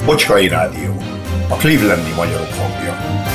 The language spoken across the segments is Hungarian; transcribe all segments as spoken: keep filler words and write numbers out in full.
Bocskai Rádió, a clevelandi magyarok hangja.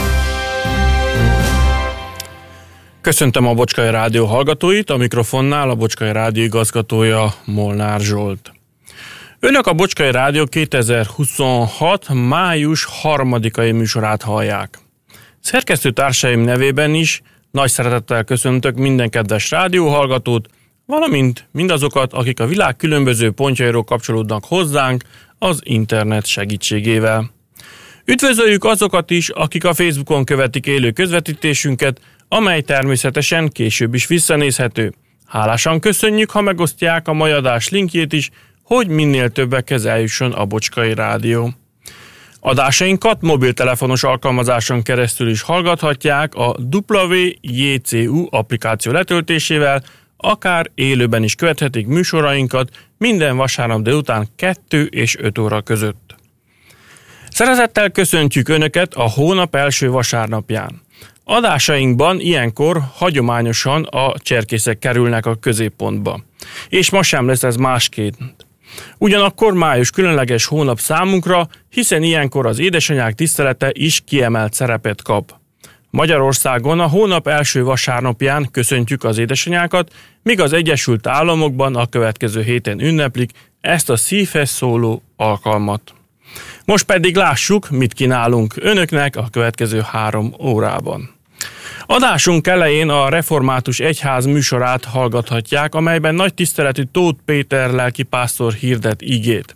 Köszöntöm a Bocskai Rádió hallgatóit, a mikrofonnál a Bocskai Rádió igazgatója Molnár Zsolt. Önök a Bocskai Rádió kétezer-huszonhat. május harmadikai műsorát hallják. Szerkesztőtársaim nevében is nagy szeretettel köszöntök minden kedves rádióhallgatót, valamint mindazokat, akik a világ különböző pontjairól kapcsolódnak hozzánk az internet segítségével. Üdvözöljük azokat is, akik a Facebookon követik élő közvetítésünket, amely természetesen később is visszanézhető. Hálásan köszönjük, ha megosztják a mai adás linkjét is, hogy minél többekhez eljusson a Bocskai Rádió. Adásainkat mobiltelefonos alkalmazáson keresztül is hallgathatják a dupla vé jé cé u applikáció letöltésével, akár élőben is követhetik műsorainkat minden vasárnap délután kettő és öt óra között. Szeretettel köszöntjük Önöket a hónap első vasárnapján. Adásainkban ilyenkor hagyományosan a cserkészek kerülnek a középpontba. És ma sem lesz ez másként. Ugyanakkor május különleges hónap számunkra, hiszen ilyenkor az édesanyák tisztelete is kiemelt szerepet kap. Magyarországon a hónap első vasárnapján köszöntjük az édesanyákat, míg az Egyesült Államokban a következő héten ünneplik ezt a szívhez szóló alkalmat. Most pedig lássuk, mit kínálunk Önöknek a következő három órában. Adásunk elején a Református Egyház műsorát hallgathatják, amelyben nagy tiszteletű Tóth Péter lelkipásztor hirdet igét.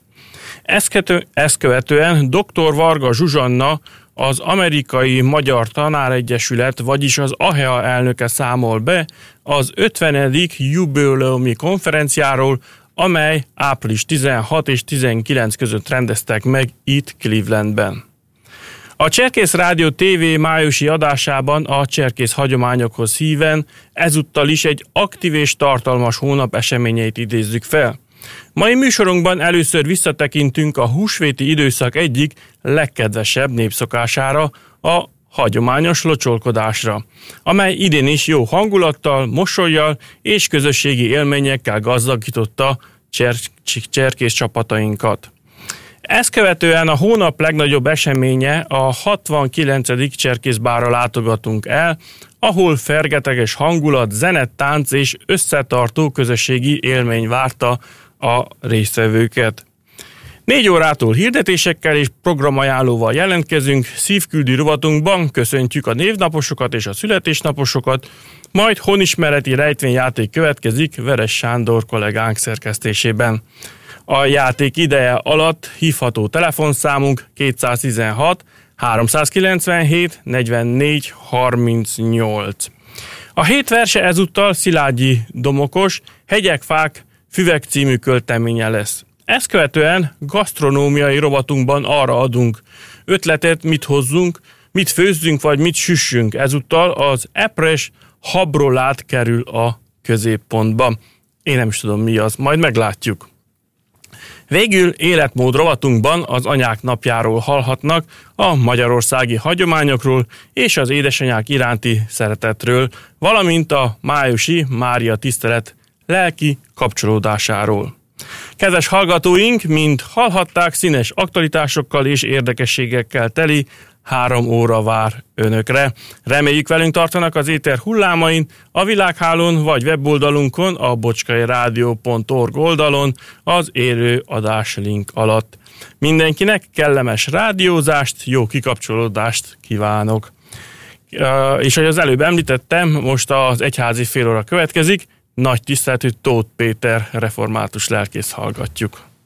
Ezt követően dr. Varga Zsuzsanna, az Amerikai Magyar Tanáregyesület, vagyis az á há e á elnöke számol be az ötvenedik jubileumi konferenciáról, amely április tizenhat és tizenkilenc között rendeztek meg itt Clevelandben. A Cserkész Rádió té vé májusi adásában a cserkész hagyományokhoz híven ezúttal is egy aktív és tartalmas hónap eseményeit idézzük fel. Mai műsorunkban először visszatekintünk a húsvéti időszak egyik legkedvesebb népszokására, a hagyományos locsolkodásra, amely idén is jó hangulattal, mosollyal és közösségi élményekkel gazdagította cser- cserkész csapatainkat. Ezt követően a hónap legnagyobb eseménye, a hatvankilencedik cserkészbárra látogatunk el, ahol fergeteges hangulat, zene, tánc és összetartó közösségi élmény várta a résztvevőket. Négy órától hirdetésekkel és programajánlóval jelentkezünk, szívküldi rovatunkban köszöntjük a névnaposokat és a születésnaposokat, majd honismereti rejtvényjáték következik Veres Sándor kollégánk szerkesztésében. A játék ideje alatt hívható telefonszámunk kétszáztizenhat háromszázkilencvenhét negyvennégy harmincnyolc. A hét verse ezúttal Szilágyi Domokos Hegyek, Fák, Füvek című költeménye lesz. Ezt követően gasztronómiai rovatunkban arra adunk ötletet, mit hozzunk, mit főzzünk vagy mit süssünk. Ezúttal az epres habrolát kerül a középpontba. Én nem is tudom mi az, majd meglátjuk. Végül életmód rovatunkban az anyák napjáról hallhatnak, a magyarországi hagyományokról és az édesanyák iránti szeretetről, valamint a májusi Mária tisztelet lelki kapcsolódásáról. Kedves hallgatóink, mint hallhatták, színes aktualitásokkal és érdekességekkel teli három óra vár Önökre. Reméljük, velünk tartanak az éter hullámain, a világhálón vagy weboldalunkon, a bocskairádió pont org oldalon, az élő adás link alatt. Mindenkinek kellemes rádiózást, jó kikapcsolódást kívánok. És ahogy az előbb említettem, most az egyházi fél óra következik, nagy tiszteletű Tóth Péter református lelkész hallgatjuk.